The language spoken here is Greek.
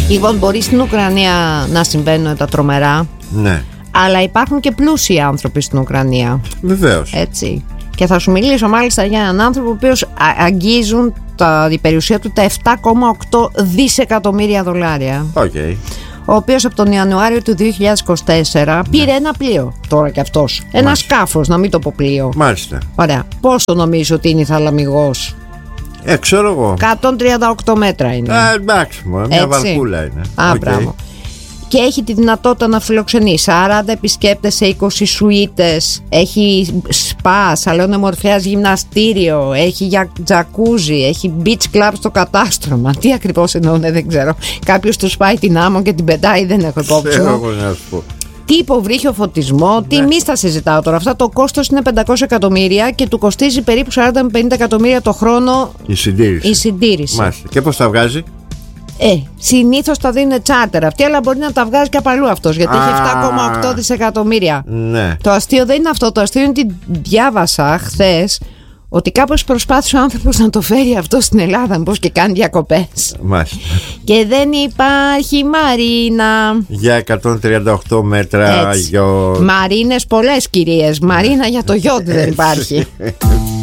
Λοιπόν, μπορεί στην Ουκρανία να συμβαίνουν τα τρομερά. Ναι. Αλλά υπάρχουν και πλούσιοι άνθρωποι στην Ουκρανία. Βεβαίως. Έτσι. Και θα σου μιλήσω μάλιστα για έναν άνθρωπο ο οποίος αγγίζουν η περιουσία του τα 7,8 δισεκατομμύρια δολάρια. Okay. Ο οποίος από τον Ιανουάριο του 2024 πήρε ένα πλοίο. Τώρα κι αυτός. Ένα σκάφος, να μην το πω πλοίο. Μάλιστα. Ωραία. Πόσο νομίζω ότι είναι η θαλαμιγός? Ξέρω εγώ. 138 μέτρα είναι. Εντάξει, μια βαρκούλα είναι. Μπράβο. Και έχει τη δυνατότητα να φιλοξενεί 40 επισκέπτες σε 20 σουίτες. Έχει σπα, σαλόνι μορφέας, γυμναστήριο. Έχει τζακούζι. Έχει beach club στο κατάστρωμα. Τι ακριβώς εννοούν, δεν ξέρω. Κάποιος του σπάει την άμμο και την πετάει, δεν έχω υπόψη μου. Τι υποβρύχιο φωτισμό, τι μη στα συζητάω τώρα. Αυτά το κόστος είναι 500 εκατομμύρια και του κοστίζει περίπου 40 με 50 εκατομμύρια το χρόνο η συντήρηση. Μάλιστα. Και πώς τα βγάζει? Συνήθως τα δίνουν τσάρτερ αυτοί, αλλά μπορεί να τα βγάζει και απ' αλλού αυτός, γιατί έχει 7,8 δισεκατομμύρια. Ναι. Το αστείο δεν είναι αυτό. Το αστείο είναι ότι διάβασα χθες ότι κάπως προσπάθησε ο άνθρωπος να το φέρει αυτό στην Ελλάδα, μήπως και κάνει διακοπές. Μάλιστα. Και δεν υπάρχει μαρίνα. Για 138 μέτρα γιότ. Μαρίνες πολλές, κυρίες. Μαρίνα για το γιότ δεν υπάρχει.